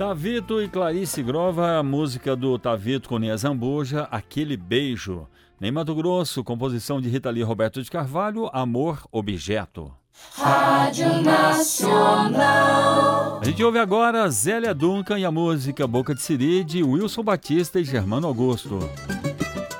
Tavito e Clarice Grova, a música do Tavito com Nia Zambuja, Aquele Beijo. Em Mato Grosso, composição de Rita Lee e Roberto de Carvalho, Amor Objeto. Rádio Nacional. A gente ouve agora Zélia Duncan e a música Boca de Siri, de Wilson Batista e Germano Augusto.